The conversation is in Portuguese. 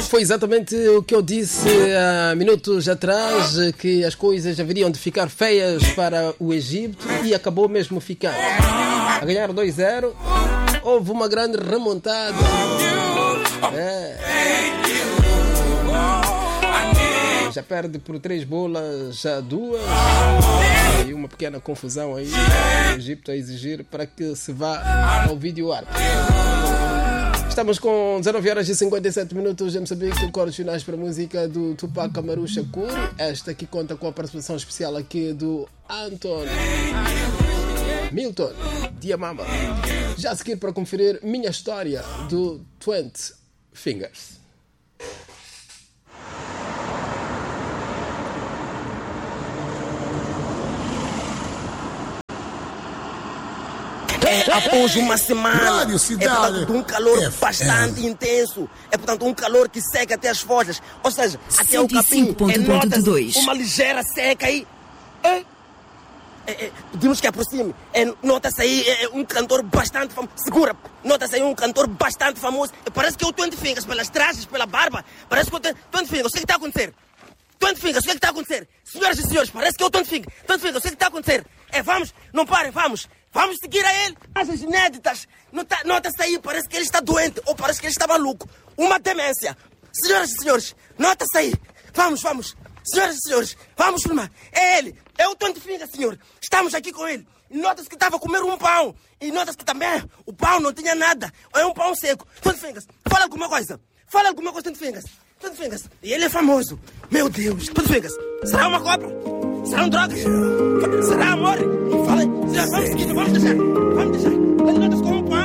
Foi exatamente o que eu disse há minutos atrás, que as coisas haveriam de ficar feias para o Egito e acabou mesmo ficar. A ganhar 2-0, houve uma grande remontada. Já perde por 3 bolas a 2 e uma pequena confusão aí. O Egito a exigir para que se vá ao vídeo árbitro. Estamos com 19h57 em Moçambique, cortes finais para a música do Tupac Amaru Shakur. Esta aqui conta com a participação especial aqui do Anton Milton Diamama. Já a seguir para conferir Minha História do 20 Fingers. Após uma semana, Cidade. Portanto, um calor bastante intenso. É, portanto, um calor que seca até as folhas. Ou seja, até o capim. Nota-se uma ligeira seca aí. Pedimos que aproxime. Nota-se aí um cantor bastante famoso. Segura. Nota-se aí um cantor bastante famoso. Parece que é o 20 Fingers, pelas trajes, pela barba. Parece que é o 20 Fingers. O que está a acontecer? 20 Fingers, o que está a acontecer? Senhoras e senhores, parece que é o 20 Fingers. 20 Fingers, o que está a acontecer? Vamos, não parem, vamos. Vamos seguir a ele. As inéditas. Nota-se aí, parece que ele está doente. Ou parece que ele está maluco. Uma demência. Senhoras e senhores, nota-se aí. Vamos. Senhoras e senhores, vamos filmar. É ele. É o 20 Fingers, senhor. Estamos aqui com ele. E nota-se que estava a comer um pão. E nota-se que também o pão não tinha nada. É um pão seco. 20 Fingers, fala alguma coisa. 20 Fingers. 20 Fingers. E ele é famoso. Meu Deus. 20 Fingers. Será uma cobra? Serão drogas? Será amor? Fala aí. Vamos seguir, vamos deixar. Ele nota-se com um pão.